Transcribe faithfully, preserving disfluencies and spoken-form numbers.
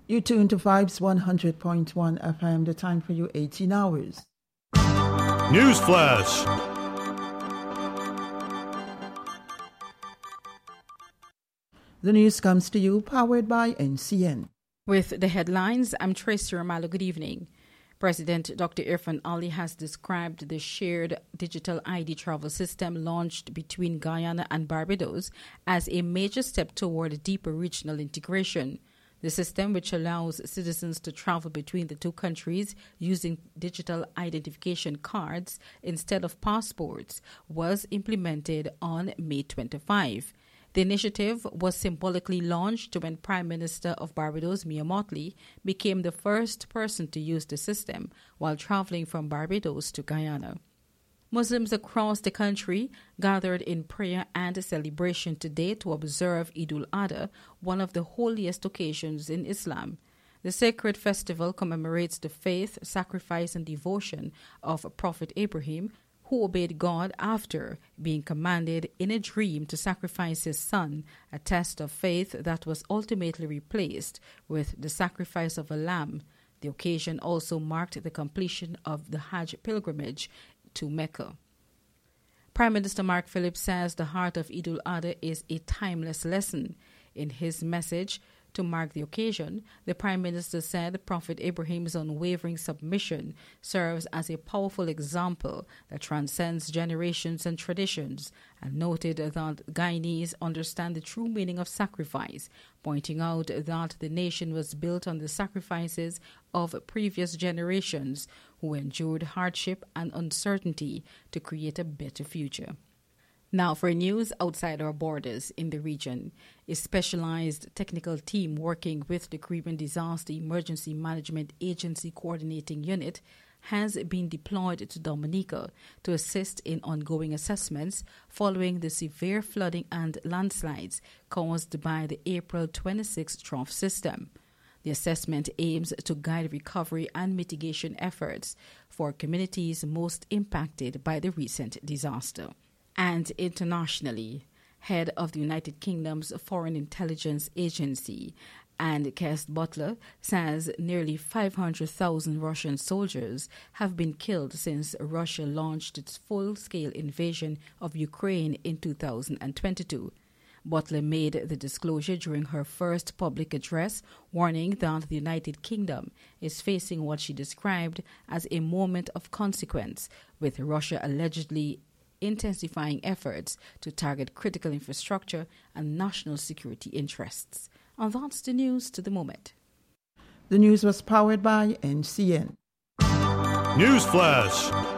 You tune to Vibes one hundred point one F M, the time for you eighteen hours. News Flash. The news comes to you powered by N C N. With the headlines, I'm Tracy Romalo. Good evening. President Doctor Irfaan Ali has described the shared digital I D travel system launched between Guyana and Barbados as a major step toward deeper regional integration. The system, which allows citizens to travel between the two countries using digital identification cards instead of passports, was implemented on May twenty-fifth. The initiative was symbolically launched when Prime Minister of Barbados, Mia Mottley, became the first person to use the system while traveling from Barbados to Guyana. Muslims across the country gathered in prayer and celebration today to observe Eid al-Adha, one of the holiest occasions in Islam. The sacred festival commemorates the faith, sacrifice, and devotion of Prophet Abraham, who obeyed God after being commanded in a dream to sacrifice his son, a test of faith that was ultimately replaced with the sacrifice of a lamb. The occasion also marked the completion of the Hajj pilgrimage to Mecca. Prime Minister Mark Phillips says the heart of Eid al-Adha is a timeless lesson. In his message to mark the occasion, the Prime Minister said Prophet Abraham's unwavering submission serves as a powerful example that transcends generations and traditions, and noted that Guyanese understand the true meaning of sacrifice, pointing out that the nation was built on the sacrifices of previous generations who endured hardship and uncertainty to create a better future. Now for news outside our borders in the region. A specialized technical team working with the Caribbean Disaster Emergency Management Agency Coordinating Unit has been deployed to Dominica to assist in ongoing assessments following the severe flooding and landslides caused by the April twenty-sixth trough system. The assessment aims to guide recovery and mitigation efforts for communities most impacted by the recent disaster. And internationally, head of the United Kingdom's Foreign Intelligence Agency, Anne Keith Butler, says nearly five hundred thousand Russian soldiers have been killed since Russia launched its full-scale invasion of Ukraine in two thousand twenty-two. Butler made the disclosure during her first public address, warning that the United Kingdom is facing what she described as a moment of consequence, with Russia allegedly intensifying efforts to target critical infrastructure and national security interests. And that's the news to the moment. The news was powered by N C N. News Flash.